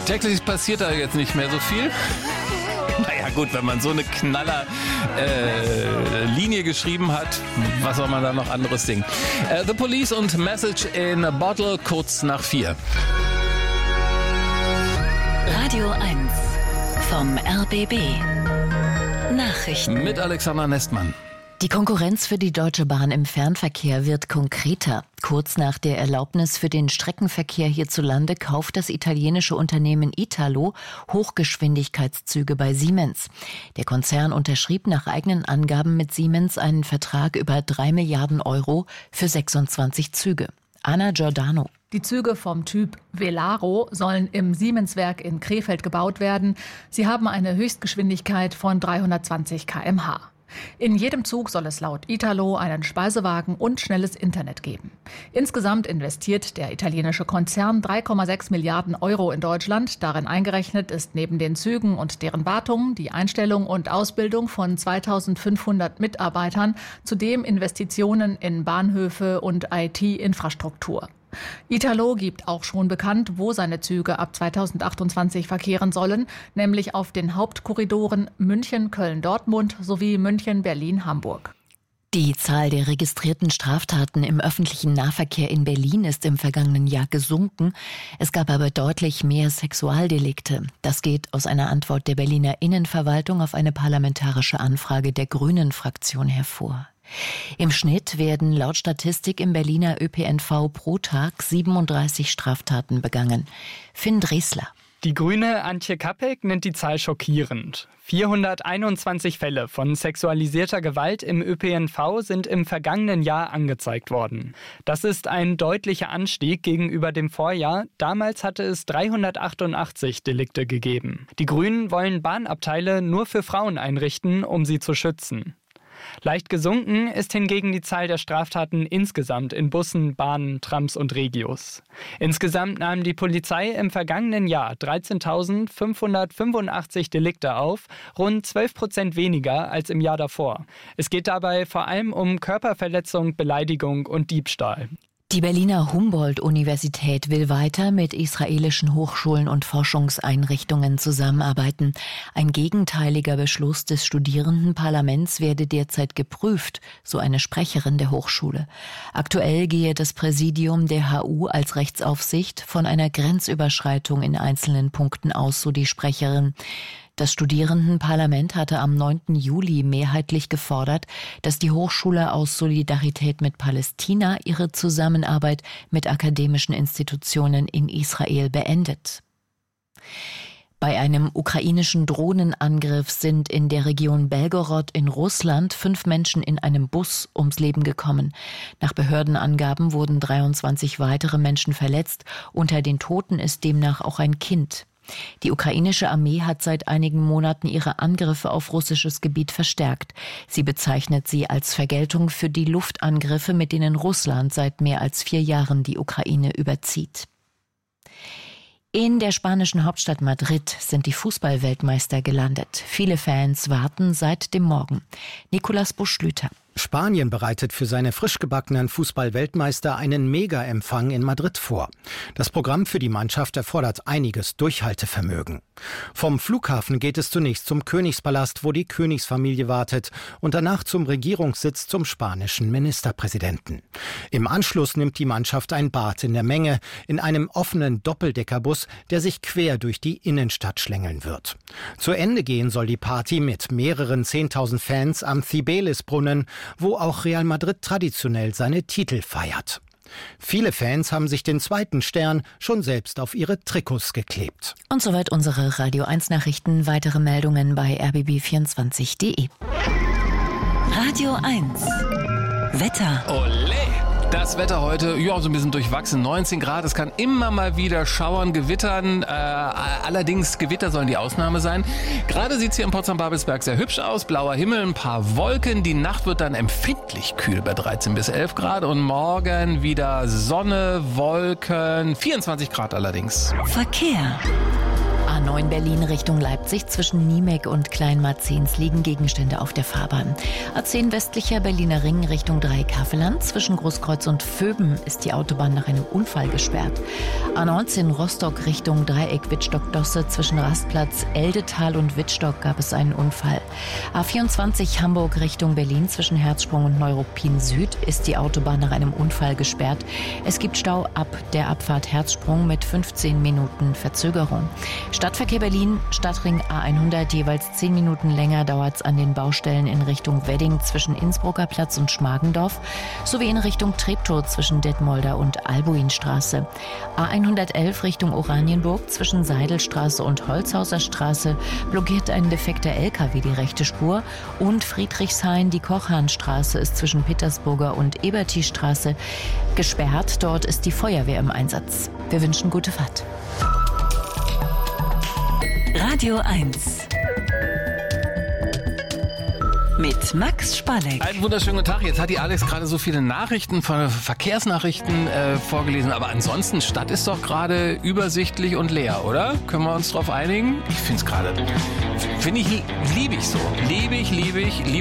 Täglich passiert da jetzt nicht mehr so viel. Naja gut, wenn man so eine knaller Linie geschrieben hat, was soll man da noch anderes singen? The Police und Message in a Bottle, kurz nach 4. Radio 1 vom RBB. Nachrichten Mit Alexander Nestmann. Die Konkurrenz für die Deutsche Bahn im Fernverkehr wird konkreter. Kurz nach der Erlaubnis für den Streckenverkehr hierzulande kauft das italienische Unternehmen Italo Hochgeschwindigkeitszüge bei Siemens. Der Konzern unterschrieb nach eigenen Angaben mit Siemens einen Vertrag über 3 Milliarden Euro für 26 Züge. Anna Giordano. Die Züge vom Typ Velaro sollen im Siemens-Werk in Krefeld gebaut werden. Sie haben eine Höchstgeschwindigkeit von 320 km/h. In jedem Zug soll es laut Italo einen Speisewagen und schnelles Internet geben. Insgesamt investiert der italienische Konzern 3,6 Milliarden Euro in Deutschland. Darin eingerechnet ist neben den Zügen und deren Wartung die Einstellung und Ausbildung von 2500 Mitarbeitern, zudem Investitionen in Bahnhöfe und IT-Infrastruktur. Italo gibt auch schon bekannt, wo seine Züge ab 2028 verkehren sollen, nämlich auf den Hauptkorridoren München, Köln, Dortmund sowie München, Berlin, Hamburg. Die Zahl der registrierten Straftaten im öffentlichen Nahverkehr in Berlin ist im vergangenen Jahr gesunken. Es gab aber deutlich mehr Sexualdelikte. Das geht aus einer Antwort der Berliner Innenverwaltung auf eine parlamentarische Anfrage der Grünen-Fraktion hervor. Im Schnitt werden laut Statistik im Berliner ÖPNV pro Tag 37 Straftaten begangen. Finn Dresler. Die Grüne Antje Kappek nennt die Zahl schockierend. 421 Fälle von sexualisierter Gewalt im ÖPNV sind im vergangenen Jahr angezeigt worden. Das ist ein deutlicher Anstieg gegenüber dem Vorjahr. Damals hatte es 388 Delikte gegeben. Die Grünen wollen Bahnabteile nur für Frauen einrichten, um sie zu schützen. Leicht gesunken ist hingegen die Zahl der Straftaten insgesamt in Bussen, Bahnen, Trams und Regios. Insgesamt nahm die Polizei im vergangenen Jahr 13.585 Delikte auf, rund 12% weniger als im Jahr davor. Es geht dabei vor allem um Körperverletzung, Beleidigung und Diebstahl. Die Berliner Humboldt-Universität will weiter mit israelischen Hochschulen und Forschungseinrichtungen zusammenarbeiten. Ein gegenteiliger Beschluss des Studierendenparlaments werde derzeit geprüft, so eine Sprecherin der Hochschule. Aktuell gehe das Präsidium der HU als Rechtsaufsicht von einer Grenzüberschreitung in einzelnen Punkten aus, so die Sprecherin. Das Studierendenparlament hatte am 9. Juli mehrheitlich gefordert, dass die Hochschule aus Solidarität mit Palästina ihre Zusammenarbeit mit akademischen Institutionen in Israel beendet. Bei einem ukrainischen Drohnenangriff sind in der Region Belgorod in Russland 5 Menschen in einem Bus ums Leben gekommen. Nach Behördenangaben wurden 23 weitere Menschen verletzt. Unter den Toten ist demnach auch ein Kind. Die ukrainische Armee hat seit einigen Monaten ihre Angriffe auf russisches Gebiet verstärkt. Sie bezeichnet sie als Vergeltung für die Luftangriffe, mit denen Russland seit mehr als 4 Jahren die Ukraine überzieht. In der spanischen Hauptstadt Madrid sind die Fußball-Weltmeister gelandet. Viele Fans warten seit dem Morgen. Nicolas Busch-Lüther. Spanien bereitet für seine frisch gebackenen Fußball-Weltmeister einen Mega-Empfang in Madrid vor. Das Programm für die Mannschaft erfordert einiges Durchhaltevermögen. Vom Flughafen geht es zunächst zum Königspalast, wo die Königsfamilie wartet, und danach zum Regierungssitz zum spanischen Ministerpräsidenten. Im Anschluss nimmt die Mannschaft ein Bad in der Menge in einem offenen Doppeldeckerbus, der sich quer durch die Innenstadt schlängeln wird. Zu Ende gehen soll die Party mit mehreren 10.000 Fans am Cibeles-Brunnen, wo auch Real Madrid traditionell seine Titel feiert. Viele Fans haben sich den zweiten Stern schon selbst auf ihre Trikots geklebt. Und soweit unsere Radio 1 Nachrichten. Weitere Meldungen bei rbb24.de. Radio 1 Wetter. Olé! Das Wetter heute, ja, so ein bisschen durchwachsen. 19 Grad, es kann immer mal wieder schauern, gewittern. Allerdings, Gewitter sollen die Ausnahme sein. Gerade sieht es hier in Potsdam-Babelsberg sehr hübsch aus. Blauer Himmel, ein paar Wolken. Die Nacht wird dann empfindlich kühl bei 13 bis 11 Grad. Und morgen wieder Sonne, Wolken, 24 Grad allerdings. Verkehr. A9 Berlin Richtung Leipzig zwischen Niemek und Kleinmarzens liegen Gegenstände auf der Fahrbahn. A10 westlicher Berliner Ring Richtung Dreieck-Havelland zwischen Großkreuz und Vöben ist die Autobahn nach einem Unfall gesperrt. A19 Rostock Richtung Dreieck Wittstock-Dosse zwischen Rastplatz Eldetal und Wittstock gab es einen Unfall. A24 Hamburg Richtung Berlin zwischen Herzsprung und Neuruppin Süd ist die Autobahn nach einem Unfall gesperrt. Es gibt Stau ab der Abfahrt Herzsprung mit 15 Minuten Verzögerung. Stadtverkehr Berlin, Stadtring A100, jeweils 10 Minuten länger dauert es an den Baustellen in Richtung Wedding zwischen Innsbrucker Platz und Schmargendorf sowie in Richtung Treptow zwischen Detmolder und Albuinstraße. A111 Richtung Oranienburg zwischen Seidelstraße und Holzhauser Straße blockiert ein defekter LKW die rechte Spur und Friedrichshain, die Kochhahnstraße ist zwischen Petersburger und Eberti-Straße gesperrt. Dort ist die Feuerwehr im Einsatz. Wir wünschen gute Fahrt. Radio 1 mit Max Spalleck. Einen wunderschönen guten Tag. Jetzt hat die Alex gerade so viele Nachrichten, Verkehrsnachrichten vorgelesen. Aber ansonsten, Stadt ist doch gerade übersichtlich und leer, oder? Können wir uns darauf einigen? Ich finde es gerade, liebe ich so. Liebe ich.